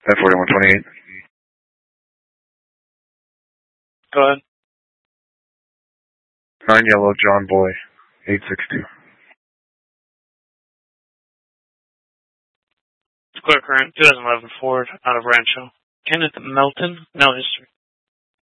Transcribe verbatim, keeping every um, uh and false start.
F forty-one twenty-eight. Go ahead. nine Yellow John Boy, eight six two. Clear current, twenty eleven Ford, out of Rancho. Kenneth Melton, no history.